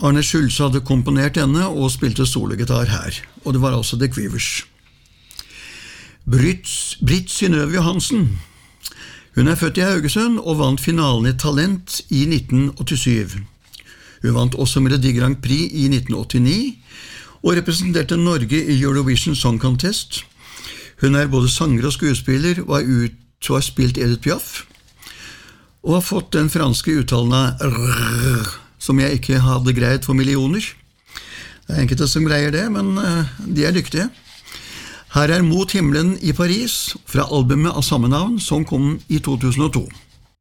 Arne Schulze hadde komponert denne og spilte sologitar her, og det var altså The Quivers. Britt Synnøve Johansen. Hun født i Haugesund og vant finalen i Talent i 1987. Hun vant også Melodi Grand Prix i 1989, og representerte Norge i Eurovision Song Contest. Hun både sanger og skuespiller, og har spilt Edith Piaf, og har fått den franske uttalen av som jeg ikke hadde greid for millioner. Det enkelte som greier det, men de dyktige. Her Mot himmelen i Paris, fra albumet av samme navn, som kom i 2002.